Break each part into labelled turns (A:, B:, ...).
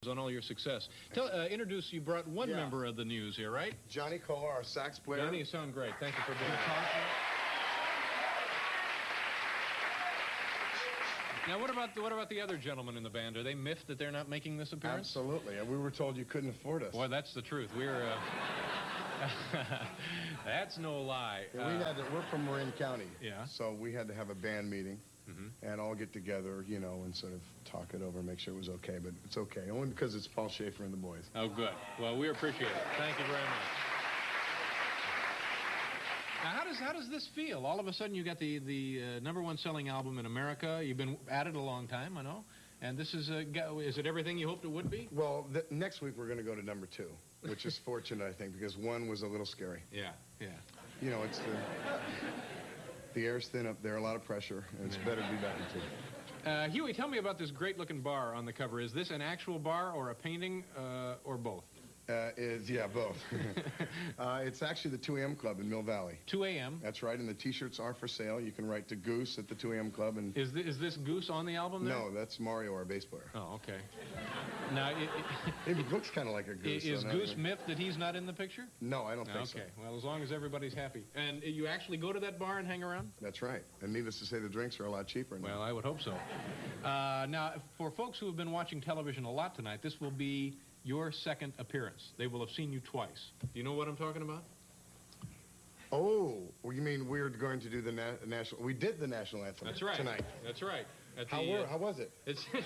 A: on all your success. Introduce, you brought one member of the News here, right?
B: Johnny Kohler, our sax player.
A: Johnny, you sound great. Thank you for being here. Now, what about the other gentlemen in the band? Are they miffed that they're not making this appearance?
B: Absolutely. And we were told you couldn't afford us.
A: Well, that's the truth. We're... That's no lie.
B: We're from Marin County.
A: Yeah.
B: So we had to have a band meeting and all get together, you know, and sort of talk it over, make sure it was okay. But it's okay, only because it's Paul Schaefer and the boys.
A: Oh, good. Well, we appreciate it. Thank you very much. Now, how does this feel? All of a sudden, you got the #1 selling album in America. You've been at it a long time, I know. And this is it everything you hoped it would be?
B: Well, next week we're going to go to #2, which is fortunate, I think, because 1 was a little scary.
A: Yeah, yeah.
B: You know, it's the air's thin up there, a lot of pressure, and it's better to be back in 2.
A: Huey, tell me about this great-looking bar on the cover. Is this an actual bar or a painting or both?
B: Both. It's actually the 2 a.m. Club in Mill Valley.
A: 2 a.m.?
B: That's right, and the T-shirts are for sale. You can write to Goose at the 2 a.m. Club. And
A: is this Goose on the album there?
B: No, that's Mario, our bass player.
A: Oh, okay. Now,
B: it looks kind of like a goose.
A: Is Goose miffed that he's not in the picture?
B: No, I don't think so.
A: Okay, well, as long as everybody's happy. And you actually go to that bar and hang around?
B: That's right. And needless to say, the drinks are a lot cheaper now.
A: Well, I would hope so. Now, for folks who have been watching television a lot tonight, this will be your second appearance. They will have seen you twice. Do you know what I'm talking about?
B: Oh, well, you mean we're going to do the national... We did the national anthem tonight.
A: That's right.
B: How was it?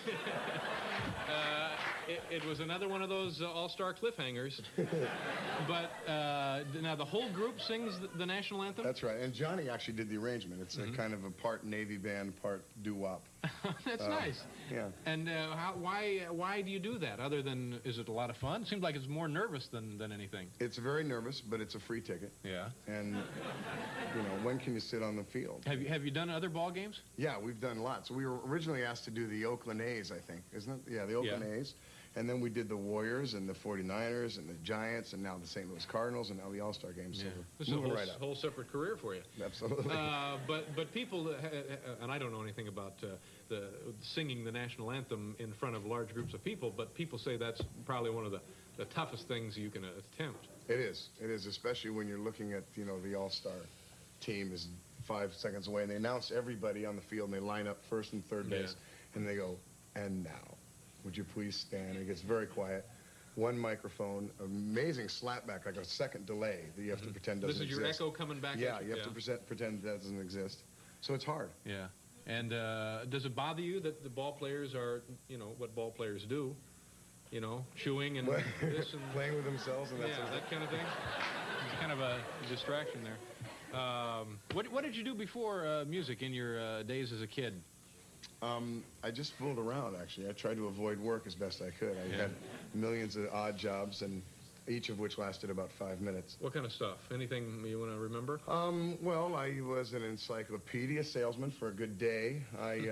A: It was another one of those all-star cliffhangers. But now the whole group sings the national anthem?
B: That's right. And Johnny actually did the arrangement. It's a kind of a part Navy band, part doo-wop.
A: That's nice.
B: Yeah.
A: And why do you do that? Other than, is it a lot of fun? It seems like it's more nervous than anything.
B: It's very nervous, but it's a free ticket.
A: Yeah.
B: And, you know, when can you sit on the field?
A: Have you done other ball games?
B: Yeah, we've done lots. We were originally asked to do the Oakland A's, I think, isn't it? Yeah, the Oakland A's. And then we did the Warriors and the 49ers and the Giants and now the St. Louis Cardinals and now the All-Star Games.
A: Yeah.
B: So
A: this is a whole separate career for you.
B: Absolutely.
A: But people, and I don't know anything about the singing the national anthem in front of large groups of people, but people say that's probably one of the toughest things you can attempt.
B: It is, especially when you're looking at, you know, the All-Star team is 5 seconds away and they announce everybody on the field and they line up first and third base and they go, and now. Would you please stand? It gets very quiet. One microphone, amazing slapback, like a second delay that you have to pretend doesn't exist.
A: This is your echo coming back?
B: Yeah, you have to pretend that doesn't exist. So it's hard.
A: Yeah. And does it bother you that the ball players are, you know, what ball players do? You know, chewing and this and...
B: Playing with themselves and
A: that kind of thing? It's kind of a distraction there. What did you do before music in your days as a kid?
B: I just fooled around, actually. I tried to avoid work as best I could. I had millions of odd jobs, and each of which lasted about 5 minutes.
A: What kind of stuff? Anything you want to remember?
B: Well, I was an encyclopedia salesman for a good day. I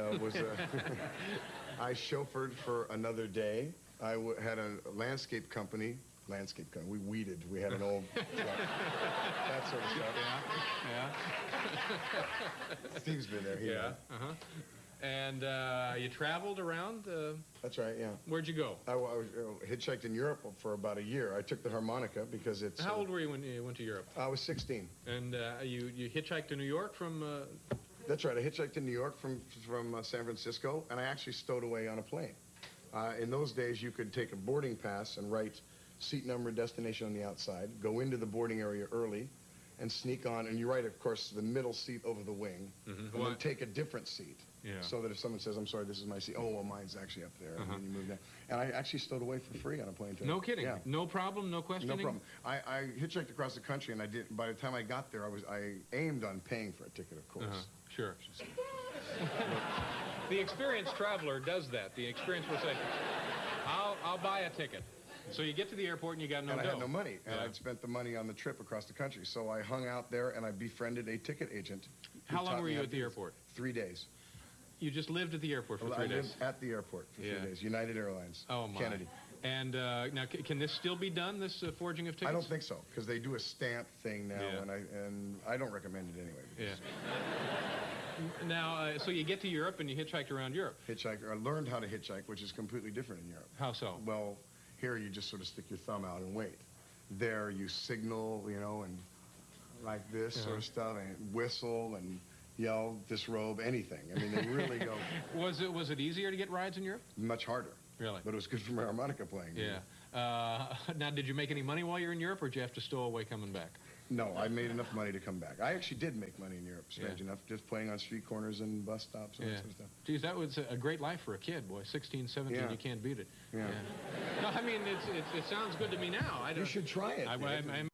B: I chauffeured for another day. I had a landscape company. We weeded. We had an old truck. That sort of stuff.
A: Yeah.
B: Steve's been there.
A: Yeah. And you traveled around?
B: That's right, yeah.
A: Where'd you go?
B: I hitchhiked in Europe for about a year. I took the harmonica because it's...
A: How old were you when you went to Europe?
B: I was 16.
A: And you hitchhiked to New York from...
B: That's right. I hitchhiked to New York from San Francisco, and I actually stowed away on a plane. In those days, you could take a boarding pass and write seat number, destination on the outside, go into the boarding area early, and sneak on, and you write, of course, the middle seat over the wing, and then take a different seat. Yeah. So that if someone says, I'm sorry, this is my seat, oh, well, mine's actually up there, and then you move down. And I actually stowed away for free on a plane trip.
A: No kidding?
B: Yeah.
A: No problem, no questioning?
B: No problem. I hitchhiked across the country, and by the time I got there, I aimed on paying for a ticket, of course.
A: Sure. The experienced traveler does that. The experienced will say, I'll buy a ticket. So you get to the airport and you got no dough.
B: And I had no money, and I'd spent the money on the trip across the country. So I hung out there and I befriended a ticket agent.
A: How long were you at the airport?
B: 3 days.
A: You just lived at the airport for 3 days?
B: I lived at the airport for 3 days. United Airlines.
A: Oh, my.
B: Kennedy.
A: And now, can this still be done, this forging of tickets?
B: I don't think so, because they do a stamp thing now, and I don't recommend it anyway.
A: Yeah. Now, so you get to Europe and you hitchhiked around Europe.
B: I learned how to hitchhike, which is completely different in Europe.
A: How so?
B: Well, here you just sort of stick your thumb out and wait. There you signal, you know, and like this sort of stuff, and whistle and yell, disrobe, anything. I mean, they really go.
A: Was it easier to get rides in Europe?
B: Much harder.
A: Really?
B: But it was good for my harmonica playing.
A: Yeah. Now, did you make any money while you were in Europe, or did you have to stow away coming back?
B: No, I made enough money to come back. I actually did make money in Europe, strange enough, just playing on street corners and bus stops and that sort of stuff.
A: Geez, that was a great life for a kid, boy. 16, 17, you can't beat it.
B: Yeah.
A: No, I mean, it sounds good to me now.
B: You should try it.
A: I